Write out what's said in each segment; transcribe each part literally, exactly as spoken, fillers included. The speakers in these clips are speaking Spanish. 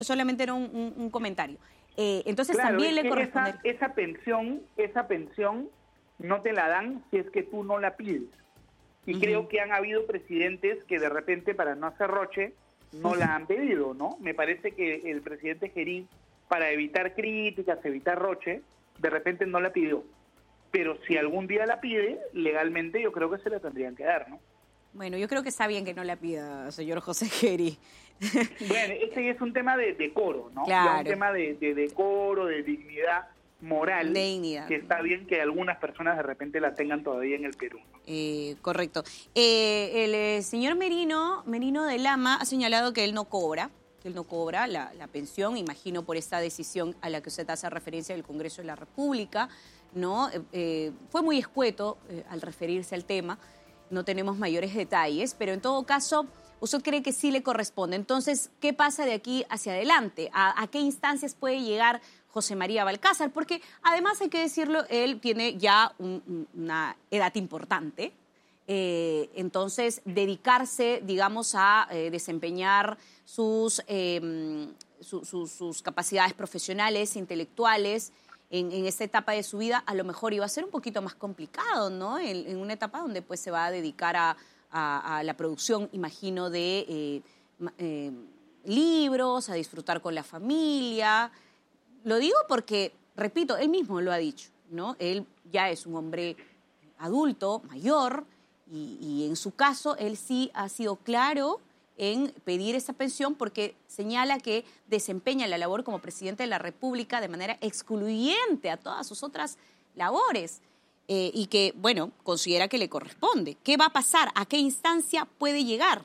Solamente era un, un, un comentario. Eh, entonces claro, también le esa, corresponde... esa pensión, esa pensión no te la dan si es que tú no la pides. Y uh-huh. creo que han habido presidentes que de repente, para no hacer roche, no uh-huh. la han pedido, ¿no? Me parece que el presidente Gerí, para evitar críticas, evitar roche, de repente no la pidió. Pero si algún día la pide, legalmente yo creo que se la tendrían que dar, ¿no? Bueno, yo creo que está bien que no la pida, señor José Gerí. Bueno, ese es un tema de decoro, ¿no? Claro. Ya un tema de, de decoro, de dignidad moral, de dignidad. Que está bien que algunas personas de repente la tengan todavía en el Perú. Eh, correcto. Eh, el eh, señor Merino, Merino de Lama ha señalado que él no cobra, que él no cobra la, la pensión, imagino por esta decisión a la que usted hace referencia del Congreso de la República, ¿no? Eh, eh, fue muy escueto eh, al referirse al tema. No tenemos mayores detalles, pero en todo caso, usted cree que sí le corresponde. Entonces, ¿qué pasa de aquí hacia adelante? ¿A, a qué instancias puede llegar José María Balcázar? Porque además, hay que decirlo, él tiene ya un, una edad importante. Eh, entonces, dedicarse, digamos, a eh, desempeñar sus, eh, su, su, sus capacidades profesionales, intelectuales, En, en esta etapa de su vida, a lo mejor iba a ser un poquito más complicado, ¿no? En, en una etapa donde pues se va a dedicar a, a, a la producción, imagino, de eh, eh, libros, a disfrutar con la familia. Lo digo porque, repito, él mismo lo ha dicho, ¿no? Él ya es un hombre adulto, mayor, y, y en su caso, él sí ha sido claro en pedir esa pensión porque señala que desempeña la labor como presidente de la República de manera excluyente a todas sus otras labores eh, y que, bueno, considera que le corresponde. ¿Qué va a pasar? ¿A qué instancia puede llegar?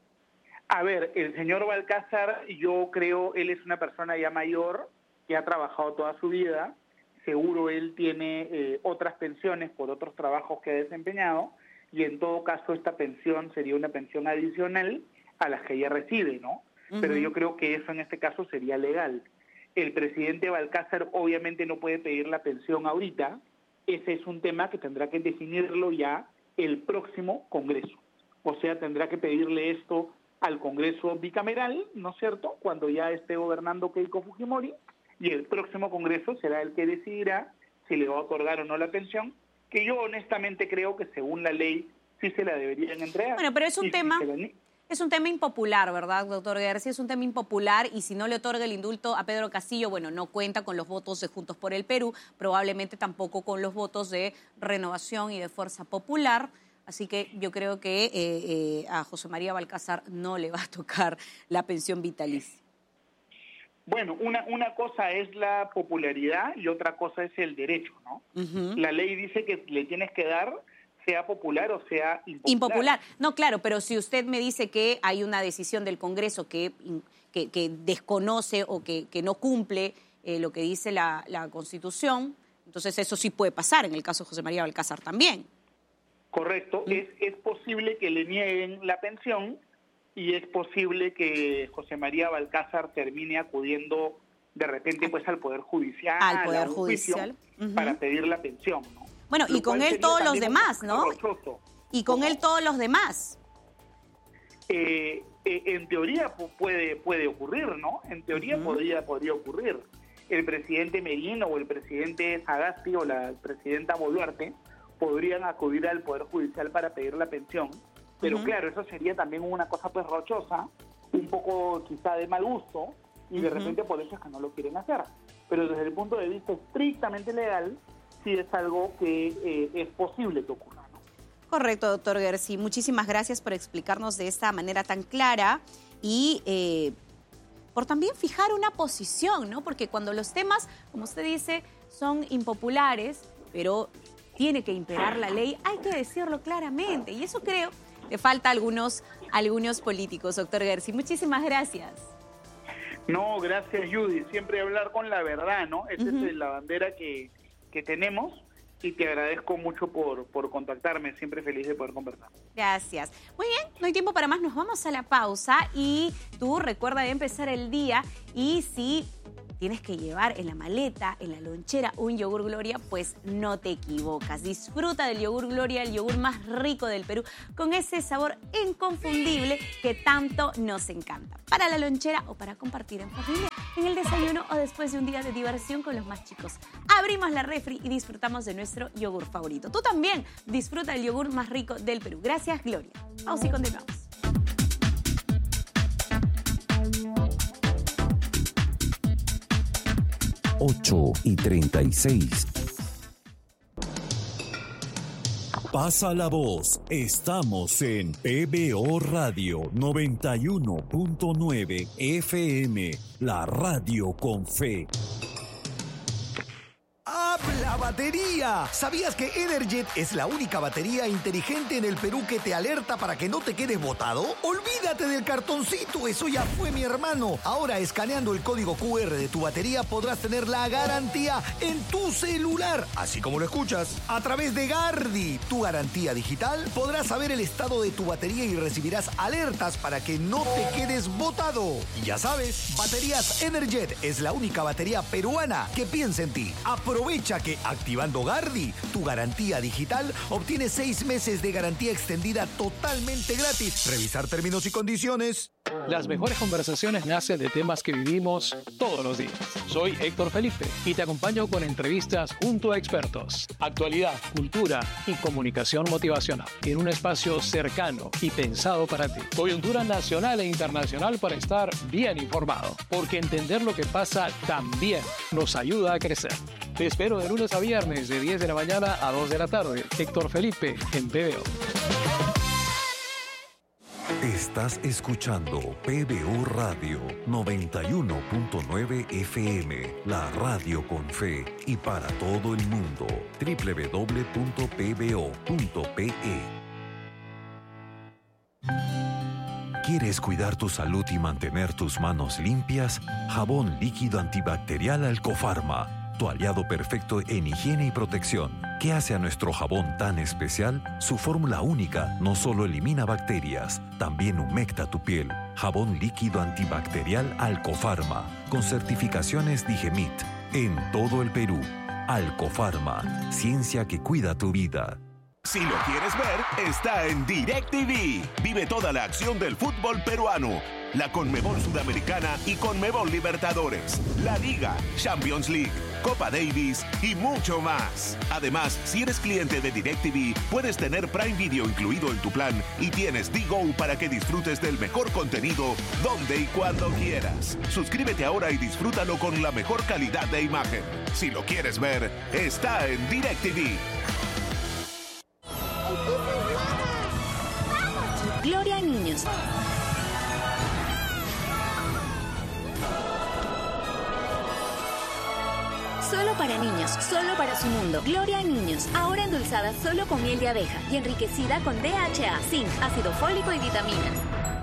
A ver, el señor Balcázar, yo creo, él es una persona ya mayor que ha trabajado toda su vida. Seguro él tiene eh, otras pensiones por otros trabajos que ha desempeñado y en todo caso esta pensión sería una pensión adicional a las que ella recibe, ¿no? Uh-huh. Pero yo creo que eso en este caso sería legal. El presidente Balcázar obviamente no puede pedir la pensión ahorita. Ese es un tema que tendrá que definirlo ya el próximo Congreso. O sea, tendrá que pedirle esto al Congreso bicameral, ¿no es cierto?, cuando ya esté gobernando Keiko Fujimori, y el próximo Congreso será el que decidirá si le va a otorgar o no la pensión, que yo honestamente creo que según la ley sí se la deberían entregar. Bueno, pero es un y tema... Si la... Es un tema impopular, ¿verdad, doctor García? Es un tema impopular y si no le otorga el indulto a Pedro Castillo, bueno, no cuenta con los votos de Juntos por el Perú, probablemente tampoco con los votos de Renovación y de Fuerza Popular. Así que yo creo que eh, eh, a José María Balcázar no le va a tocar la pensión vitalicia. Bueno, una, una cosa es la popularidad y otra cosa es el derecho, ¿no? Uh-huh. La ley dice que le tienes que dar, sea popular o sea impopular. Impopular. No, claro, pero si usted me dice que hay una decisión del Congreso que, que, que desconoce o que, que no cumple eh, lo que dice la, la Constitución, entonces eso sí puede pasar en el caso de José María Balcázar también. Correcto. ¿Mm? Es, es posible que le nieguen la pensión y es posible que José María Balcázar termine acudiendo de repente pues al Poder Judicial, al Poder a un Judicial. juicio, uh-huh. para pedir la pensión, ¿no? Bueno, y con él todos los demás, ¿no? Y con él todos los demás. Eh, eh, en teoría puede puede ocurrir, ¿no? En teoría uh-huh. podría podría ocurrir. El presidente Merino o el presidente Sagasti o la presidenta Boluarte podrían acudir al Poder Judicial para pedir la pensión, pero uh-huh. claro, eso sería también una cosa pues rochosa, un poco quizá de mal gusto, y de uh-huh. repente por eso es que no lo quieren hacer. Pero desde el punto de vista estrictamente legal, sí es algo que eh, es posible que ocurra, ¿no? Correcto, doctor Gersi. Muchísimas gracias por explicarnos de esta manera tan clara y eh, por también fijar una posición, ¿no? Porque cuando los temas, como usted dice, son impopulares, pero tiene que imperar la ley, hay que decirlo claramente. Y eso creo que falta a algunos, algunos políticos, doctor Gersi. Muchísimas gracias. No, gracias, Judy. Siempre hablar con la verdad, ¿no? Esa uh-huh. es la bandera que... que tenemos y te agradezco mucho por, por contactarme, siempre feliz de poder conversar. Gracias. Muy bien, no hay tiempo para más, nos vamos a la pausa y tú recuerda de empezar el día y si tienes que llevar en la maleta, en la lonchera, un yogur Gloria, pues no te equivocas. Disfruta del yogur Gloria, el yogur más rico del Perú, con ese sabor inconfundible que tanto nos encanta. Para la lonchera o para compartir en familia, en el desayuno o después de un día de diversión con los más chicos. Abrimos la refri y disfrutamos de nuestro yogur favorito. Tú también disfruta el yogur más rico del Perú. Gracias, Gloria. Pausa y continuamos. ocho y treinta y seis. Pasa la voz. Estamos en P B O Radio noventa y uno punto nueve F M, la radio con fe. ¡Habla batería! ¿Sabías que Energet es la única batería inteligente en el Perú que te alerta para que no te quedes botado? ¡Olvídate del cartoncito! Eso ya fue, mi hermano. Ahora, escaneando el código Q R de tu batería, podrás tener la garantía en tu celular. Así como lo escuchas. A través de Gardi, tu garantía digital, podrás saber el estado de tu batería y recibirás alertas para que no te quedes botado. Y ya sabes, Baterías Energet es la única batería peruana que piensa en ti. Aprovecha que activando Gardi, tu garantía digital, obtienes seis meses de garantía extendida totalmente gratis. Revisar términos y condiciones. Las mejores conversaciones nacen de temas que vivimos todos los días. Soy Héctor Felipe y te acompaño con entrevistas junto a expertos, actualidad, cultura y comunicación motivacional en un espacio cercano y pensado para ti. Coyuntura nacional e internacional para estar bien informado, porque entender lo que pasa también nos ayuda a crecer. Te espero de lunes a viernes de diez de la mañana a dos de la tarde. Héctor Felipe en P B O. Estás escuchando P B O Radio noventa y uno punto nueve F M, la radio con fe y para todo el mundo. doble u doble u doble u punto p b o punto p e. ¿Quieres cuidar tu salud y mantener tus manos limpias? Jabón líquido antibacterial Alcofarma, tu aliado perfecto en higiene y protección. ¿Qué hace a nuestro jabón tan especial? Su fórmula única no solo elimina bacterias, también humecta tu piel. Jabón líquido antibacterial Alcofarma, con certificaciones Digemit, en todo el Perú. Alcofarma, ciencia que cuida tu vida. Si lo quieres ver, está en DirecTV. Vive toda la acción del fútbol peruano, la Conmebol Sudamericana y Conmebol Libertadores, la Liga, Champions League, Copa Davis y mucho más. Además, si eres cliente de DirecTV, puedes tener Prime Video incluido en tu plan y tienes D-Go para que disfrutes del mejor contenido donde y cuando quieras. Suscríbete ahora y disfrútalo con la mejor calidad de imagen. Si lo quieres ver, está en DirecTV. Gloria a Niños. Solo para niños, solo para su mundo. Gloria a Niños, ahora endulzada solo con miel de abeja y enriquecida con D H A, zinc, ácido fólico y vitaminas.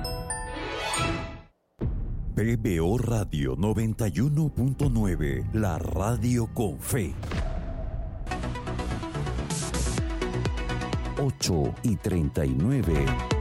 P B O Radio noventa y uno punto nueve, la radio con fe. ocho y treinta y nueve.